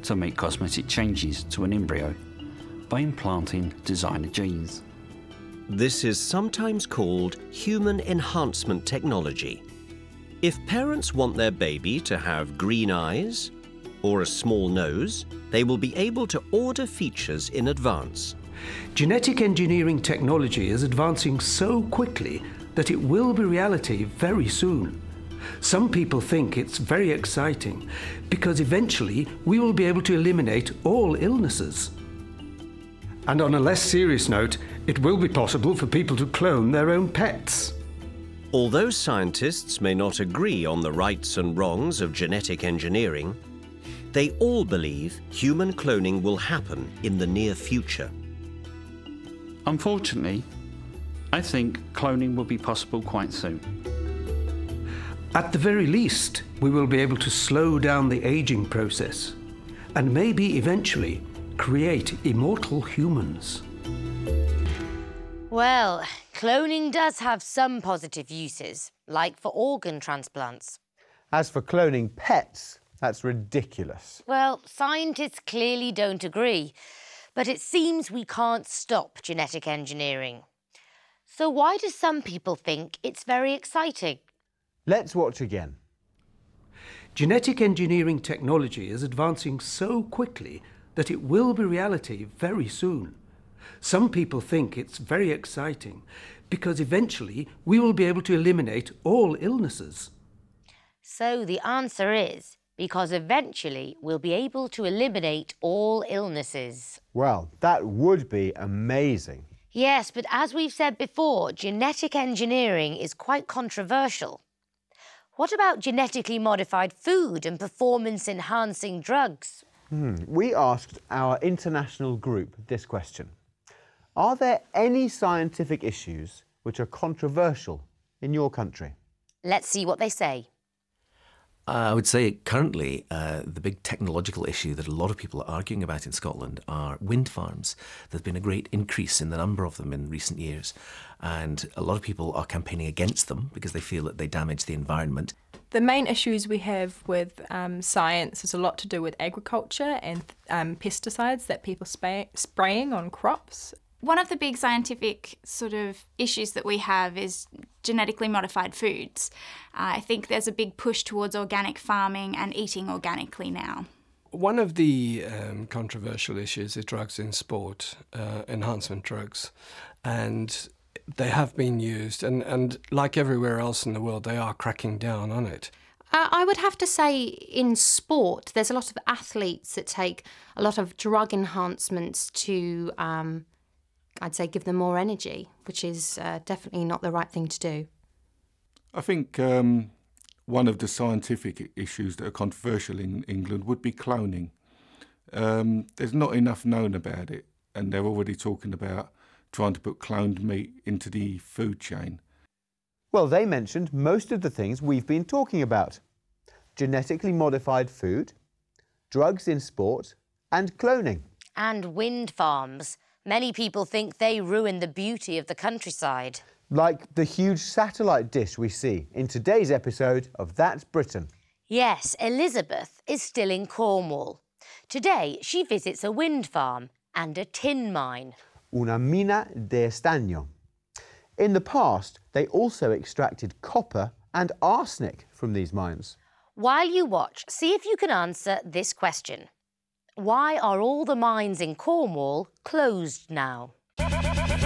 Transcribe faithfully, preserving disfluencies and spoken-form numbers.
to make cosmetic changes to an embryo by implanting designer genes. This is sometimes called human enhancement technology. If parents want their baby to have green eyes or a small nose, they will be able to order features in advance. Genetic engineering technology is advancing so quickly that it will be reality very soon. Some people think it's very exciting because eventually we will be able to eliminate all illnesses. And on a less serious note, it will be possible for people to clone their own pets. Although scientists may not agree on the rights and wrongs of genetic engineering, they all believe human cloning will happen in the near future. Unfortunately, I think cloning will be possible quite soon. At the very least, we will be able to slow down the aging process and maybe eventually create immortal humans. Well, cloning does have some positive uses, like for organ transplants. As for cloning pets, that's ridiculous. Well, scientists clearly don't agree, but it seems we can't stop genetic engineering. So why do some people think it's very exciting? Let's watch again. Genetic engineering technology is advancing so quickly that it will be reality very soon. Some people think it's very exciting because eventually we will be able to eliminate all illnesses. So the answer is because eventually we'll be able to eliminate all illnesses. Well, that would be amazing. Yes, but as we've said before, genetic engineering is quite controversial. What about genetically modified food and performance-enhancing drugs? Hmm. We asked our international group this question. Are there any scientific issues which are controversial in your country? Let's see what they say. I would say currently uh, the big technological issue that a lot of people are arguing about in Scotland are wind farms. There's been a great increase in the number of them in recent years, and a lot of people are campaigning against them because they feel that they damage the environment. The main issues we have with um, science is a lot to do with agriculture and um, pesticides that people spray- spraying on crops. One of the big scientific sort of issues that we have is genetically modified foods. Uh, I think there's a big push towards organic farming and eating organically now. One of the um, controversial issues is drugs in sport, uh, enhancement drugs, and they have been used, and, and like everywhere else in the world, they are cracking down on it. Uh, I would have to say in sport, there's a lot of athletes that take a lot of drug enhancements to... Um, I'd say give them more energy, which is uh, definitely not the right thing to do. I think um, one of the scientific issues that are controversial in England would be cloning. Um, there's not enough known about it, and they're already talking about trying to put cloned meat into the food chain. Well, they mentioned most of the things we've been talking about. Genetically modified food, drugs in sport, and cloning. And wind farms. Many people think they ruin the beauty of the countryside. Like the huge satellite dish we see in today's episode of That's Britain. Yes, Elizabeth is still in Cornwall. Today, she visits a wind farm and a tin mine. Una mina de estaño. In the past, they also extracted copper and arsenic from these mines. While you watch, see if you can answer this question. Why are all the mines in Cornwall closed now?